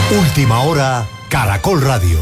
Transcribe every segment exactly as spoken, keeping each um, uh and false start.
Última hora, Caracol Radio.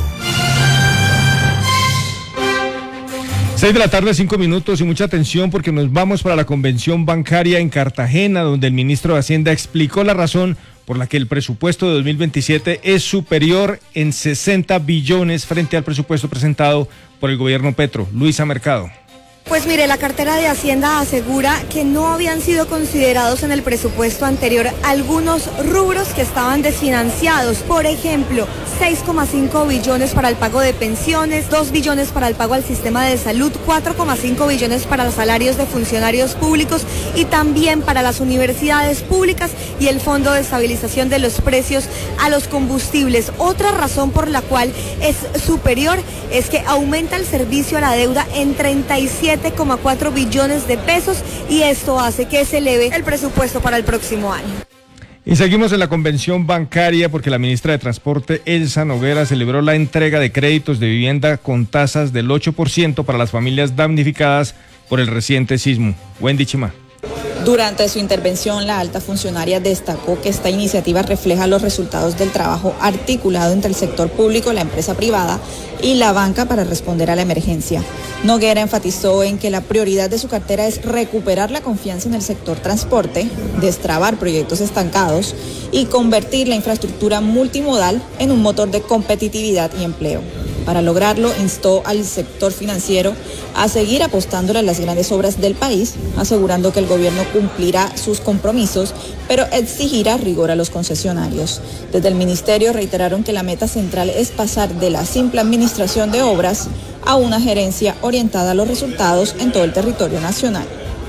Seis de la tarde, cinco minutos, y mucha atención porque nos vamos para la convención bancaria en Cartagena, donde el ministro de Hacienda explicó la razón por la que el presupuesto de dos mil veintisiete es superior en sesenta billones frente al presupuesto presentado por el gobierno Petro. Luisa Mercado. Pues mire, la cartera de Hacienda asegura que no habían sido considerados en el presupuesto anterior algunos rubros que estaban desfinanciados. Por ejemplo, seis coma cinco billones para el pago de pensiones, dos billones para el pago al sistema de salud, cuatro coma cinco billones para los salarios de funcionarios públicos y también para las universidades públicas y el Fondo de Estabilización de los Precios a los Combustibles. Otra razón por la cual es superior es que aumenta el servicio a la deuda en treinta y siete coma cuatro billones de pesos y esto hace que se eleve el presupuesto para el próximo año. Y seguimos en la convención bancaria porque la ministra de Transporte, Elsa Noguera, celebró la entrega de créditos de vivienda con tasas del ocho por ciento para las familias damnificadas por el reciente sismo. Wendy Chimá. Durante su intervención, la alta funcionaria destacó que esta iniciativa refleja los resultados del trabajo articulado entre el sector público, la empresa privada y la banca para responder a la emergencia. Noguera enfatizó en que la prioridad de su cartera es recuperar la confianza en el sector transporte, destrabar proyectos estancados y convertir la infraestructura multimodal en un motor de competitividad y empleo. Para lograrlo, instó al sector financiero a seguir apostándole a las grandes obras del país, asegurando que el gobierno cumplirá sus compromisos, pero exigirá rigor a los concesionarios. Desde el ministerio reiteraron que la meta central es pasar de la simple administración de obras a una gerencia orientada a los resultados en todo el territorio nacional.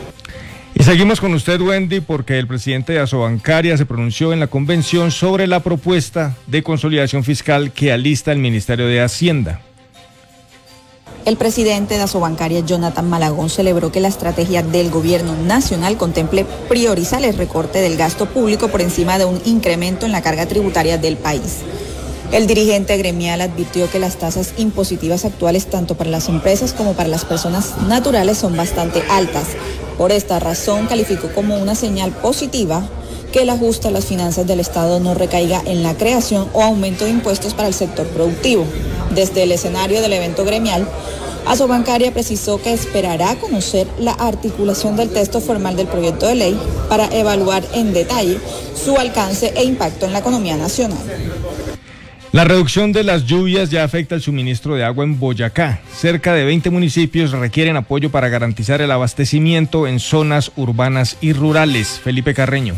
Y seguimos con usted, Wendy, porque el presidente de Asobancaria se pronunció en la convención sobre la propuesta de consolidación fiscal que alista el Ministerio de Hacienda. El presidente de Asobancaria, Jonathan Malagón, celebró que la estrategia del gobierno nacional contemple priorizar el recorte del gasto público por encima de un incremento en la carga tributaria del país. El dirigente gremial advirtió que las tasas impositivas actuales, tanto para las empresas como para las personas naturales, son bastante altas. Por esta razón, calificó como una señal positiva que el ajuste a las finanzas del Estado no recaiga en la creación o aumento de impuestos para el sector productivo. Desde el escenario del evento gremial, Asobancaria precisó que esperará conocer la articulación del texto formal del proyecto de ley para evaluar en detalle su alcance e impacto en la economía nacional. La reducción de las lluvias ya afecta el suministro de agua en Boyacá. Cerca de veinte municipios requieren apoyo para garantizar el abastecimiento en zonas urbanas y rurales. Felipe Carreño.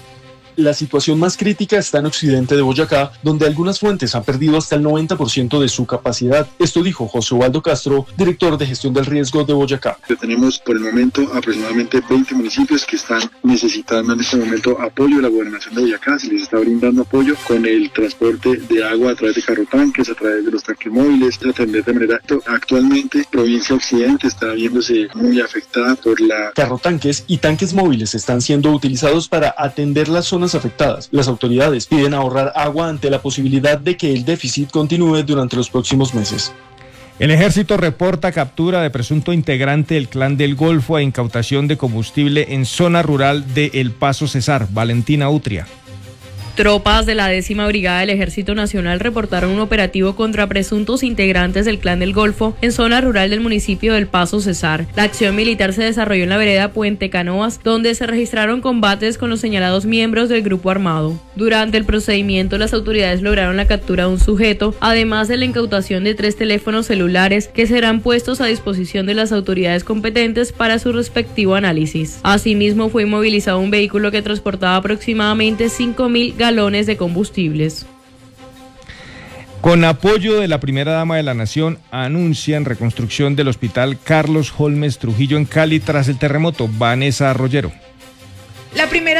La situación más crítica está en occidente de Boyacá, donde algunas fuentes han perdido hasta el noventa por ciento de su capacidad. Esto dijo José Ubaldo Castro, director de gestión del riesgo de Boyacá. Tenemos por el momento aproximadamente veinte municipios que están necesitando en este momento apoyo de la gobernación de Boyacá. Se les está brindando apoyo con el transporte de agua a través de carrotanques, a través de los tanques móviles, atender de manera actualmente. Provincia Occidente está viéndose muy afectada por la... Carrotanques y tanques móviles están siendo utilizados para atender las zonas afectadas. Las autoridades piden ahorrar agua ante la posibilidad de que el déficit continúe durante los próximos meses. El ejército reporta captura de presunto integrante del Clan del Golfo e incautación de combustible en zona rural de El Paso Cesar. Valentina Utria. Tropas de la décima Brigada del Ejército Nacional reportaron un operativo contra presuntos integrantes del Clan del Golfo en zona rural del municipio del Paso Cesar. La acción militar se desarrolló en la vereda Puente Canoas, donde se registraron combates con los señalados miembros del grupo armado. Durante el procedimiento, las autoridades lograron la captura de un sujeto, además de la incautación de tres teléfonos celulares que serán puestos a disposición de las autoridades competentes para su respectivo análisis. Asimismo, fue inmovilizado un vehículo que transportaba aproximadamente cinco mil galones de combustibles. Con apoyo de la primera dama de la nación, anuncian reconstrucción del hospital Carlos Holmes Trujillo en Cali tras el terremoto. Vanessa Arroyero. La primera